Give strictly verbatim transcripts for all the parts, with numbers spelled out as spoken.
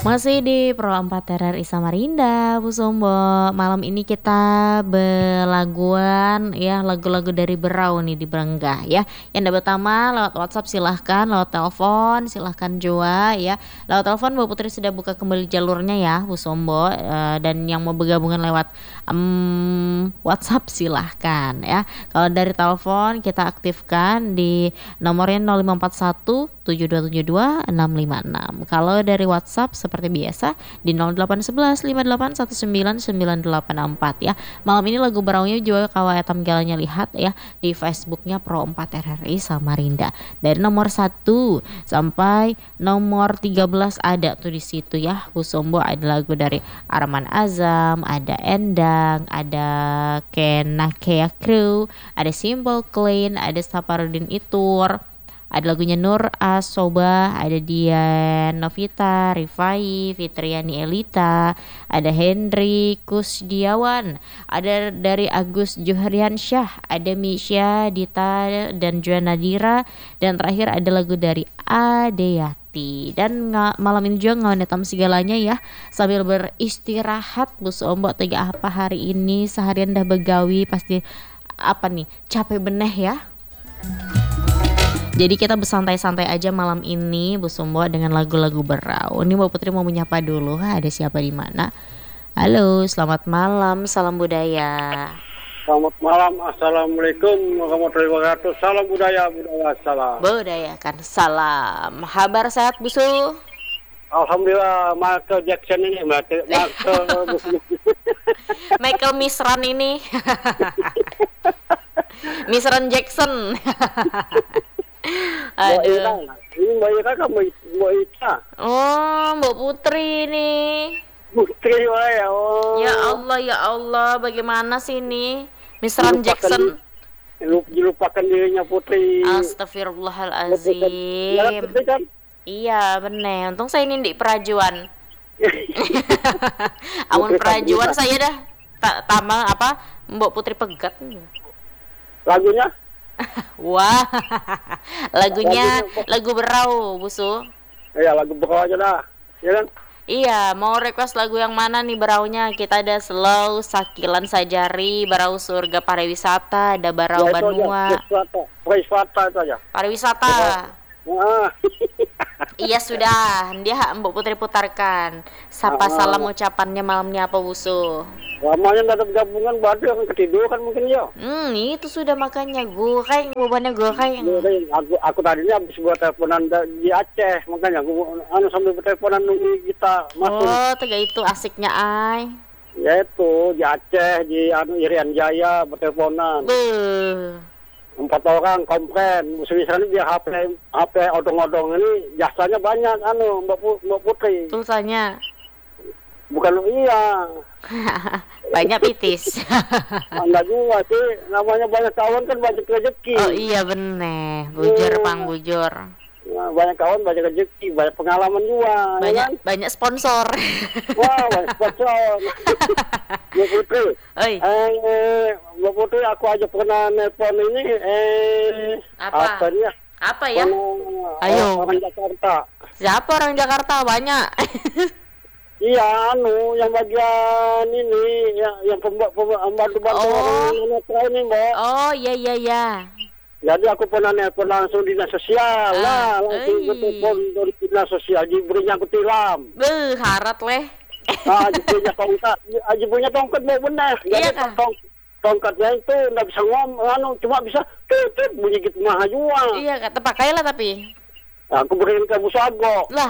Masih di Pro empat R R I Samarinda, Bu Sumbo. Malam ini kita belaguan ya, lagu-lagu dari Berau nih di Berenggah ya. Yang dapat pertama lewat WhatsApp silahkan, lewat telepon silahkan juga ya. Lewat telepon Bu Putri sudah buka kembali jalurnya ya, Bu Sombo. Eh, dan yang mau bergabungan lewat um, WhatsApp silahkan ya. Kalau dari telepon kita aktifkan di nomornya nol lima empat satu tujuh dua tujuh dua enam lima enam. Kalau dari WhatsApp seperti biasa di nol delapan satu satu lima delapan satu sembilan sembilan delapan empat ya. Malam ini lagu Beraunya juga kawa etam galanya lihat ya di Facebooknya Pro empat R R I Samarinda. Dari nomor satu sampai nomor tiga belas ada tuh di situ ya. Bu Sombo ada lagu dari Arman Azam, ada Endang, ada Kenakea Crew, ada Simple Clean, ada Saparudin Itur. Ada lagunya Nur Asoba, ada Dian Novita, Rifai, Fitriani Elita, ada Henry Kusdiawan, ada dari Agus Juhriansyah, ada Misha, Dita, dan Juan Nadira, dan terakhir ada lagu dari Adeyati. Dan nga, malam ini juga ngawenetam segalanya ya, sambil beristirahat. Bu Sombo tega apa hari ini, seharian dah begawi pasti apa nih, capek beneh ya. Jadi kita bersantai-santai aja malam ini Bu Sombo dengan lagu-lagu Berau. Ini Mbak Putri mau menyapa dulu, ada siapa di mana? Halo, selamat malam, salam budaya. Selamat malam, assalamualaikum warahmatullahi wabarakatuh. Salam budaya, budaya salam. Budaya kan salam. Kabar sehat Bu Su? Alhamdulillah, Michael Jackson ini, Michael, Michael, Michael Misran ini. Misran Jackson. Aduh. Ini Mbak Ira kan Mbak Ira. Oh, Mbak Putri nih. Putri ya. Oh. Ya Allah, ya Allah, bagaimana sih ini? Misran Jackson. Dilupakan dirinya Putri. Astagfirullahalazim. Ya, Putri kan? Iya, bener. Untung saya ini di perajuan. Amun perajuan saya dah tak tambah apa? Mbak Putri pegat. Lagunya? Wah, lagunya lagu Berau, Busu. Iya, lagu Berau aja dah, ya kan? Iya, mau request lagu yang mana nih Beraunya? Kita ada Slow, Sakilan Sajari, Berau Surga Pariwisata, ada Berau ya, Banua. Pariwisata itu aja. Pariwisata. Ah. Iya sudah, dia Mbak Putri putarkan. Sapa ah. salam ucapannya malamnya apa Busu? Lamanya nggak ada gabungan, badu yang ketidur kan mungkin ya. Hmm, itu sudah makanya gue kayak bebannya gue kayak. Aku aku tadinya habis buat teleponan di Aceh, makanya aku anu sambil berteleponan nunggu kita masuk. Oh, tega itu asiknya ay. Ya itu di Aceh, di anu Irian Jaya berteleponan. Beuh. Empat orang komplain, misalnya dia H P H P odong-odong ini jasanya banyak anu Mbak, Mbak Putri. Pulsanya. Bukan iya. Banyak pitis. Anda juga sih, namanya banyak kawan kan banyak rezeki. Oh iya bener, bujur hmm. pang bujur. Nah, banyak kawan banyak rezeki, banyak pengalaman juga. Banyak ya kan? banyak sponsor. Wah, banyak sponsor. Mbak Putri. Oi. Eh, Mbak Putri aku aja pernah nelpon ini eh apa? Apa ya? Apa ya? Orang, Ayo. Orang Jakarta. Siapa orang Jakarta banyak? Iya, anu yang bagian ini ya, yang pembantu pembantu Oh. orang ini, Mbak. Oh iya iya iya. Jadi aku pernah nelpon langsung dinas sosial Ah, lah, langsung oi. ke telepon dari dinas sosial, jibrinya aku tilam. Beuh, harat leh. Ah, jibrinya tongkat, jibrinya tongkat mau benar. Iya, Jadi Kak. tong, tongkatnya itu nggak bisa ngomong, anu cuma bisa tut bunyi gitu mah jual. Iya, kata pakailah tapi. Aku berikan ke Busago. Lah.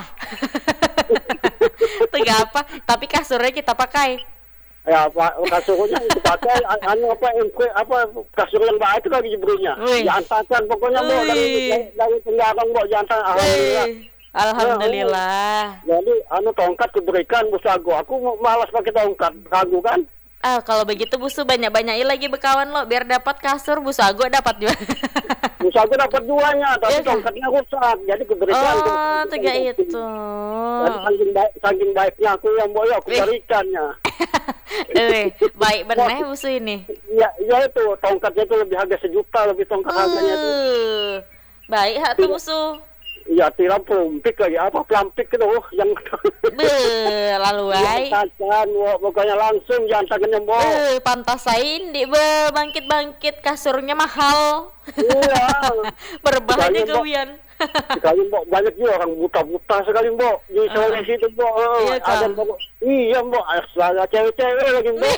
Tega apa? Tapi kasurnya kita pakai. Ya, Pak, kasurnya itu pakai anu apa apa kasur yang baik itu lagi jibrinya. Wih. Diantarkan pokoknya Mbak dari Wih. dari Tenggarong Mbak diantar alhamdulillah. Eh, Alhamdulillah. Jadi anu tongkat diberikan Busago. Aku malas pakai tongkat, ragu kan? Ah, kalau begitu Busu banyak-banyakin lagi bekawan lo biar dapat kasur Busago dapat juga. Busago dapat duanya, tapi Iya, Kak. tongkatnya rusak. Jadi diberikan. Oh, tega itu. Jadi saking, baik, saking baiknya aku yang boy aku Wih. berikannya. Eh, baik bener Busu ini. Ya, ya itu tongkatnya itu lebih harga sejuta lebih tongkat harganya itu. Uh, baik hak tuh Busu. Iya, tiram pelampik lagi apa pelampik itu yang Be, lalu ay. Jangan, pokoknya langsung jangan tangannya Mbok. Eh, pantasain di be bangkit-bangkit kasurnya mahal. Iya. Berbahaya Sekali, Mbok. kawian. Sekali Mbok, banyak juga orang buta-buta sekali Mbok di Sulawesi itu Mbok. Eh, Iya, Kak. ada Mbok. Iya Mbok, astaga cewek-cewek lagi Mbok.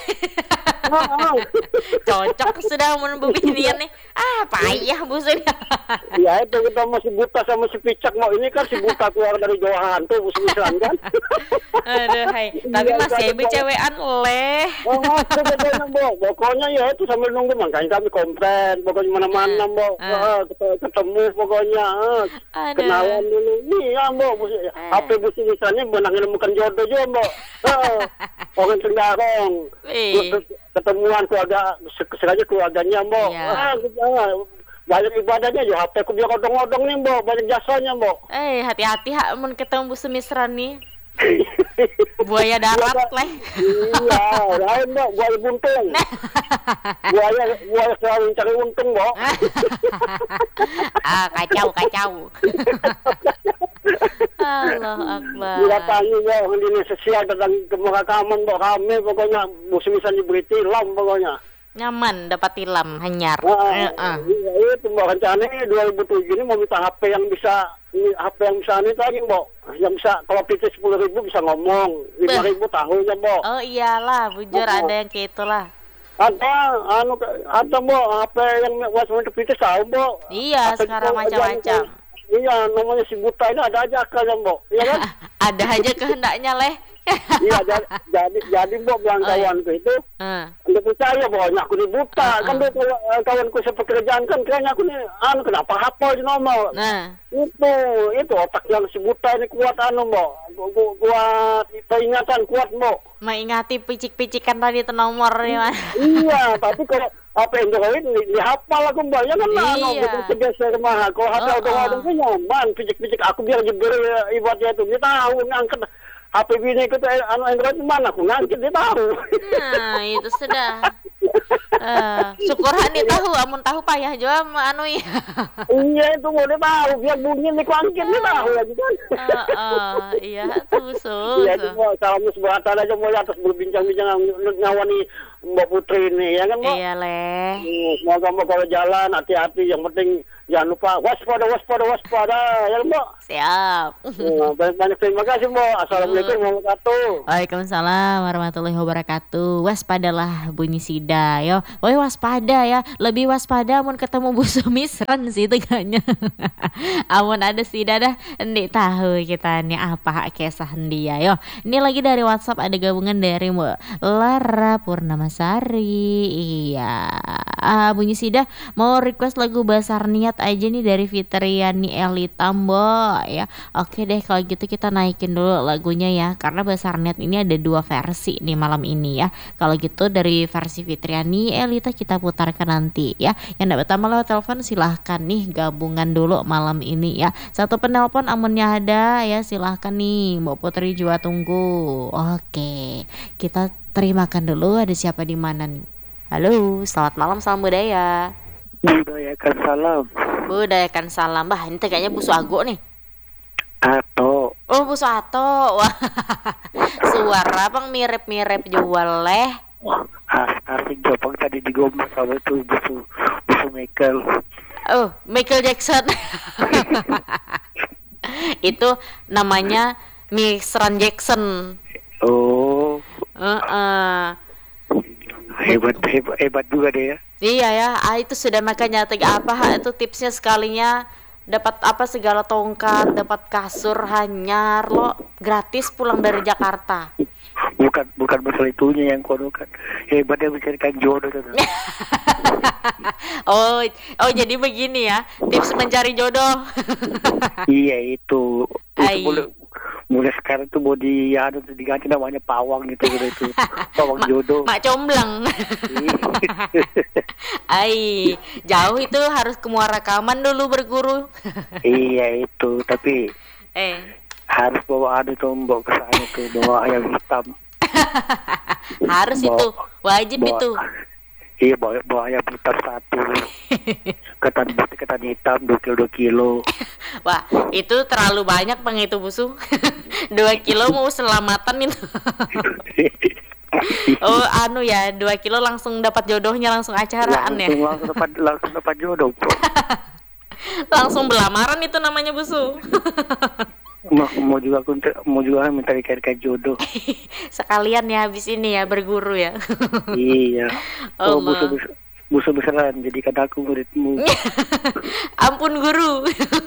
Cocok sudah mun bebinian nih. Ah, payah busnya. Ya itu kita masih buta sama si Picak Mbok. Ini kan si buta keluar dari Jawa Hantu Busmisan kan. Aduh, hai. Tapi Iya, masih Mbok. cewekan leh. Oh, itu pokoknya Mbok. Pokoknya ya itu sambil nunggu makanya kami komplain. Pokoknya mana-mana Mbok. Ah. Eh, ket- ketemu pokoknya. Eh, Aduh. kenalan dulu. Iya Mbok. Bus- H P Busmisannya benang nemukan jodoh juga Mbok. Eh, orang Tenggarong. Wih. Ketemuan keluarga sengaja keluarganya Mbok. Iya. Ah, ah, banyak ibadahnya ya H P ku biar odong-odong nih Mbok. Banyak jasanya Mbok. Eh, hati-hati hak mun ketemu Bu Semisran nih. Buaya darat leh. Iya, lain Mbok, buaya buntung. Buaya buaya selalu cari untung Mbok. Ah, kacau kacau. Allah Akbar. Didatangi ya orang dinas sosial datang ke Mahakaman Mbok kami pokoknya musim bisa diberi tilam pokoknya. Nyaman dapat tilam hanyar. Nah, Heeh. iya itu Mbok rencananya dua ribu tujuh ini mau minta H P yang bisa ini H P yang bisa ini lagi Mbok. Yang bisa kalau P T sepuluh ribu bisa ngomong, lima ribu tahu ya Mbok. Oh iyalah, bujur Oh. ada yang kayak itulah. Ada anu ada Mbok H P yang waspada P T tahu Mbok. Iya, H P sekarang itu macam-macam. yang- Iya, namanya si buta ini ada aja akalnya Mbok. Iya kan? Ada aja kehendaknya leh. Iya jadi jadi jadi Mbok bilang Oh, iya. kawanku itu Heeh. nggak percaya bahwa aku ini buta Ah, kan ah. dia kawan- kawanku sepekerjaan kan kayaknya aku nih anu kenapa hafal di nomor Nah, itu itu otak yang si buta ini kuat anu Mbok Ku- ku- kuat peringatan kuat Mbok mengingati picik-picikan tadi itu nomor ya, Mas. iya tapi kalau apa Android di, dihafal aku Mbok ya kan anu Iya. betul segeser mah kalau H P Oh, odong-odong oh. kan nyaman picik-picik aku biar jeber ibaratnya itu dia tahu ngangkat H P bini itu anu Android mana aku ngangkat dia tahu Nah, itu sudah. Eh, syukurhan dia tahu, amun tahu payah juga ma- anu ya. iya itu mau dia tahu biar bunyi nih kuangkit dia tahu lagi kan Eh, eh, iya tuh so. iya itu mau salam seberatan aja mau atas berbincang-bincang ngawani Mbak Putri ini ya kan Mbak Iya leh. Hmm, semoga Mbak kalau jalan hati-hati yang penting jangan lupa waspada waspada waspada ya kan, Mbak Siap. Hmm, banyak-banyak terima kasih Mbak assalamualaikum warahmatullahi wabarakatuh. Waalaikumsalam warahmatullahi wabarakatuh. Waspadalah bunyi sida yo. Woi waspada ya. Lebih waspada mun ketemu Bu Sumisran sih teganya. Amun ada sida dah endi tahu kita nih apa kisah dia yo. Ini lagi dari WhatsApp ada gabungan dari Mbak Lara Purnamasari. Iya. Ah, bunyi sida mau request lagu Basar Niat aja nih dari Fitriani Elita Mbak ya. Oke deh kalau gitu kita naikin dulu lagunya ya karena Basar Niat ini ada dua versi nih malam ini ya. Kalau gitu dari versi Fitriani Elita kita putarkan nanti ya. Yang dapat tambah lewat telepon silahkan nih gabungan dulu malam ini ya. Satu penelpon amunnya ada ya silahkan nih Mbak Putri juga tunggu. Oke kita terimakan dulu ada siapa di mana nih. Halo selamat malam salam budaya. Budayakan salam Budayakan salam bah ini teh kayaknya Bu Suago nih. atau Oh Bu Suato. Wah, suara bang mirip-mirip jual leh. asik Jepang tadi digombal sama itu busu busu Michael. Oh Michael Jackson. Itu namanya Misran Jackson. Oh Heeh. hebat hebat hebat juga deh ya. Iya ya, ah, itu sudah makanya tiga apa ha, itu tipsnya sekalinya dapat apa segala tongkat, dapat kasur hanyar lo gratis pulang dari Jakarta. Bukan bukan masalah itunya yang kono kan hebat dia mencarikan jodoh tuh. oh, oh jadi begini ya, tips mencari jodoh. Iya itu itu Ai. mulai mulai sekarang tuh mau di anu tuh diganti namanya pawang gitu gitu itu pawang Ma- jodoh. Mak comblang. Ai, jauh itu harus ke Muara Kaman dulu berguru. Iya itu tapi eh, harus bawa anu tuh bawa ke sana tuh bawa ayam hitam. harus Bawa- itu, wajib bawa- itu. Iya, bawa, bawa ayam hitam satu. Ketan putih, ketan hitam dua kilo dua kilo. Wah, itu terlalu banyak Bang itu busu. Dua kilo mau selamatan itu. Oh, anu ya, dua kilo langsung dapat jodohnya, langsung acaraan ya. langsung, langsung dapat langsung dapat jodoh. Langsung belamaran itu namanya busu. mau, mau juga aku mau juga minta dikasih jodoh. Sekalian ya habis ini ya berguru ya. Iya. Oh, Allah. busu busu besaran jadi kata aku muridmu. Ampun guru.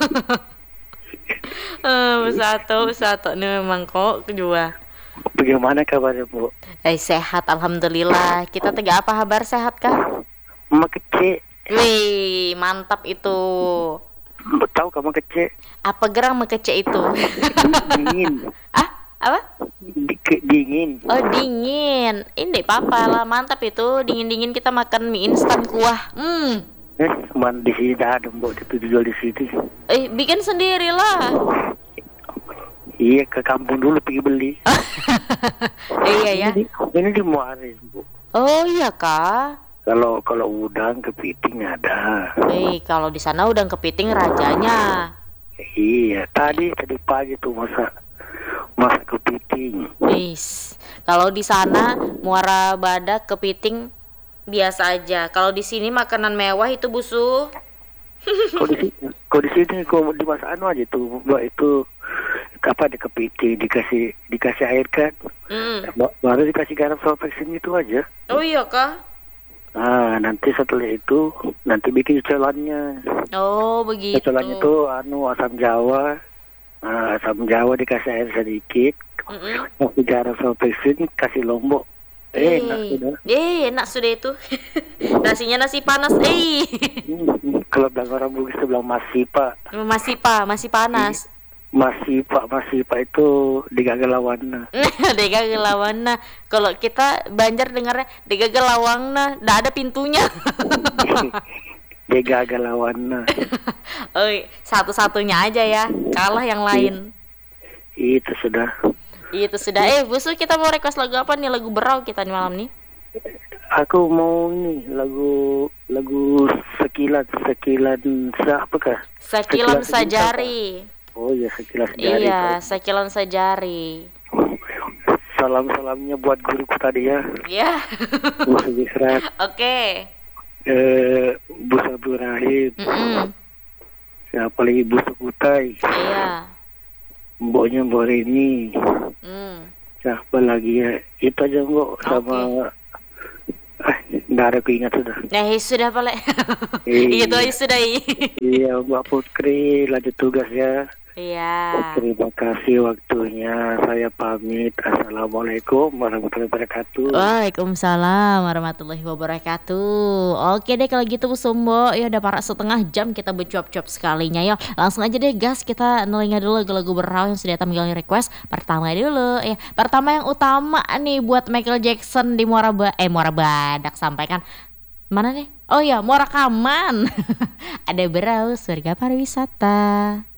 Eh, satu satu nih memang kok kedua. Bagaimana kabarnya, Bu? Eh sehat alhamdulillah. Kita tiga apa kabar, sehat kah? Mama kecil. Wih, mantap itu. Tahu kamu kecil? Apa gerang mekece itu? Dingin. Ah, apa? Di- ke- dingin. Oh, dingin. Ini papa lah, mantap itu. Dingin-dingin kita makan mie instan kuah. Hmm. Eh, cuman di sini dah ada, Bu, itu dijual di sini. Eh, bikin sendirilah. Iya, ke kampung dulu pergi beli. Iya ya. Ini di, ini di Muaris, Bu. Oh iya kah? Kalau kalau udang kepiting ada. Eh, kalau di sana udang kepiting rajanya. Iya, tadi tadi pagi tuh masak masak kepiting. Is, kalau di sana muara badak kepiting biasa aja. Kalau di sini makanan mewah itu busu. Kalau di sini, kalau di sini, kalau dimasak anu aja tuh, Mbak, itu apa ada kepiting dikasih dikasih air kan, Mm. Ba- baru dikasih garam sama vaksin itu aja. Oh iya kah? Ah, nanti setelah itu nanti bikin cocolannya. Oh begitu. Cocolannya tuh anu asam jawa. Ah, asam jawa dikasih air sedikit, Mm-mm. kasih garam sama vaksin, kasih lombok. Eh, enak Eh, sudah. eh, enak sudah itu. Nasinya nasi panas. Eh, Hmm, kalau bilang orang Bugis itu bilang masih pak, masih pa, masih panas. masih pak, masih pak itu digagal lawannya. Dega gelawana. Kalau kita Banjar dengarnya dega gelawangna, ndak ada pintunya. Digagal lawannya. Oh, satu-satunya aja ya. Kalah yang lain. Itu sudah. Itu sudah. Eh, busu kita mau request lagu apa nih? Lagu berau kita nih malam nih. Aku mau ini lagu lagu sekilan sekilan siapakah? Sekilan Sekilan sajari. Oh iya, sekilas jari. Iya, sekilan sajari. Salam-salamnya buat guruku tadi ya. Ya. Bu Bisrat, Oke. eh Bu Sabur Rahim, Mm-mm. siapa lagi Bu Sukutai, Iya. mboknya Mbok Rini, Hmm. siapa lagi ya? Itu aja Mbok sama. Ah, nggak ada keingat sudah. Nah, sudah pale. Iya. Itu aja sudah. Iya, Mbak Putri lanjut tugas ya. Iya. Terima kasih waktunya. Saya pamit. Assalamualaikum warahmatullahi wabarakatuh. Waalaikumsalam warahmatullahi wabarakatuh. Oke deh kalau gitu Bu Sumbo, ya udah para setengah jam kita bercuap-cuap sekalinya ya. Langsung aja deh gas, kita nelinga dulu lagu-lagu berau yang sudah datang melalui request. Pertama dulu ya. Pertama yang utama nih buat Michael Jackson di Muara ba eh Muara Badak sampaikan. Mana nih? Oh ya, Muara Kaman. Ada berau surga pariwisata.